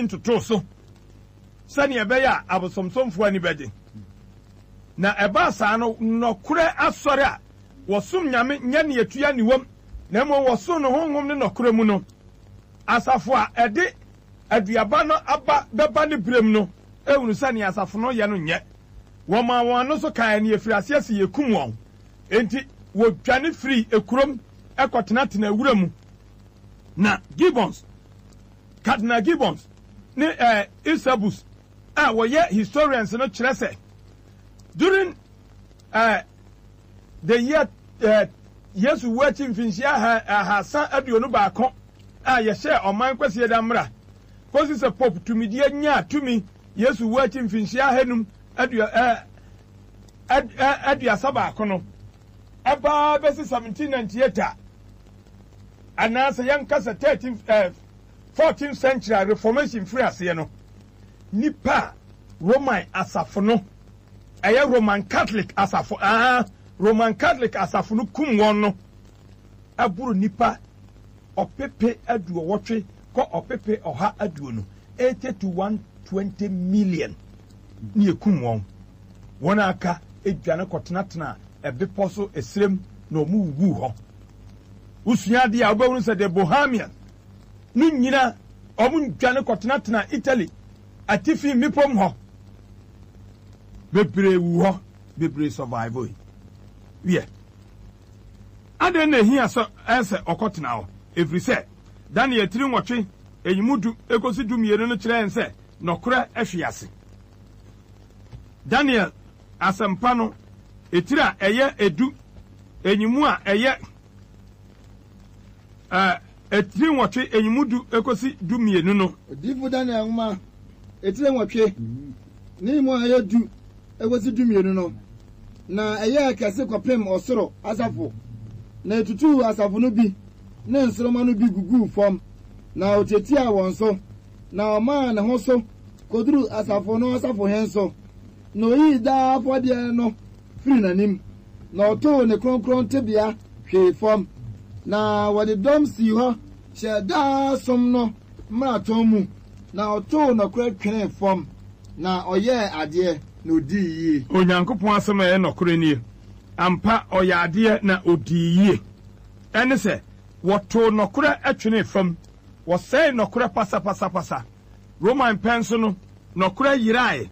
din toto so sani ebeya abosomsomfo ani bede na eba saa no nokure asore a wosum nyame nya ne yatua ni wom na mo woso no honhom ne nokure mu no asafo a ede aduaba no aba beba ne brem no ehunu sani asafo no ye no nye woma won no so kan ne efiri asiase yekum won enti wo dwane free ekurom ekotenatena awura mu na Gibbons Cardinal Gibbons ne Isabus wo ye historians no kire se during the year Yesu wachi mfinshia Hasan aduonu baako ye share oman kwese da mra kosi se pope tumidie nya tumi Yesu wachi mfinshia hanum aduasa baako no aba besi 1798 anasa yankasa 14th century reformation free ase no nipa Roman asafo no Roman Catholic asafo Roman Catholic asafo no kum won no aburu nipa opepe aduo wotwe ko opepe oha aduo no 80 to 120 million ni ekum won aka edwane kotenatena ebepo so esrem na omu wugu ho usua dia obawunu se de Bohemia nu nyina omu dwane kotenatena Italy atifi mipom ho bebre wu ho bebre survival wie ade na hia so ese okotena ho every say Daniel 3:8 enyimudu ekosi dumiere no kire ense nokora ahwiase Daniel asempa no etira eye edu enyimu a eye etiri nwotwe enyimudu ekosi dumienu no difu Daniel nguma etire nwotwe ni mu aye du ekosi dumienu no na eye akase kopem osoro asafo na etutu asafo no bi na nsoroma no bi gugu fom na oteti a wonso na oma na hoso koduru asafo no asafo henso no yi da afode no firi nanim na oto ne kronkron tebia hwe fom na wode dom si ho sheda som no mrato mu na oto na kra twene fom na oye ade na odi yie onyankopon asema ye nokore nie ampa oye ade na odi yie ene se woto nokore atwene fam wo sei nokore pasa Roman penso no nokore yirae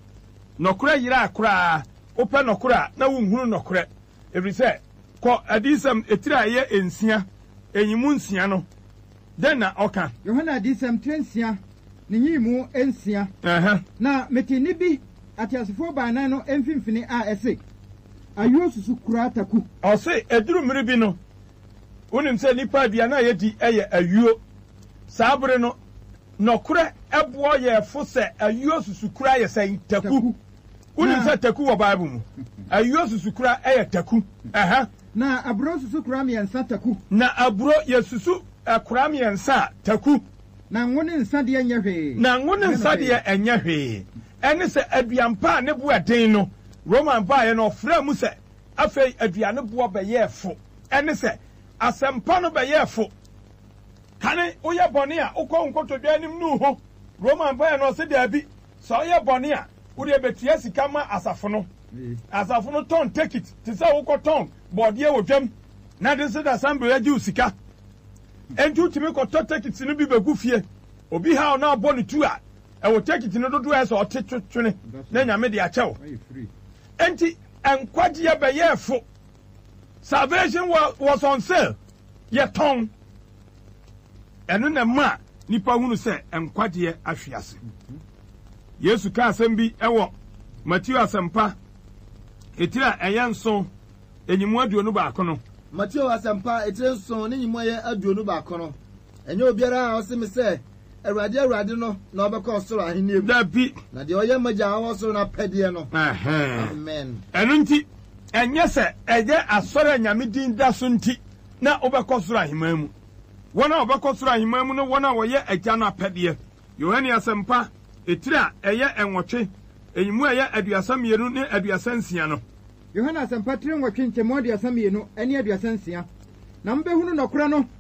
kura open nokora na wunhunu nokora every say ko adisam etira ye ensia enyimu nsia no den na oka Yohana adisam trensia ne nyimu ensia na metini bi atiasefo baanan no emfimfini a ese ayo susu kura taku o se eduru mmiri bi no wonim se nipa bia na ye di eye ayuo sabre no nokora ebo ye fo se ayuo susu kura ye se taku unim se taku wo Bible mu ayuo susu kura eye taku na abro susu kura mi ensa taku na abro ye susu kura mi ensa taku na ngone nsa de enye hwe enye hwe ene se aduampa ne bo aden no Roman ba ye no fra mu se afei aduane bo be ye fo ene se asempa no be ye fo kane oye bone a ukọ nkotodwa anim nu ho Roman ba ye no se dabi so oye bone a uri ebetia sika ma asafo no ton take it ti say wo ton body e wodwam na de se da assembly agi usika entu timi ko to take it no bi begu fie obi ha na abo ne tu a e wo take it no dodo e so otetwetwene na nyame de achew enti enkwaje ye be ye fo salvation was on sale ye ton enu na ma nipa hunu se enkwaje ahwiase Yesu ka asem bi ewo Matthew asempa etira eyenso enyimu aduonu baako no Matthew asempa etira nso ne nyimu aye aduonu baako no enye obiara a oseme se awurade no na obekọ osoro ahene ebu da bi na de oye maja awo osoro na pede no amen enu nti enye se eye asoro nyame din da so nti na obekọ osoro ahema mu wona obekọ osoro ahema mu no wona woye agya na pede Yohane asempa etira eye enwotwe enyimu eye aduasa mienu ne aduasa nsia no Yohana asempa tire nwotwe nkyemo aduasa mienu ene aduasa nsia na mbehunu nokora no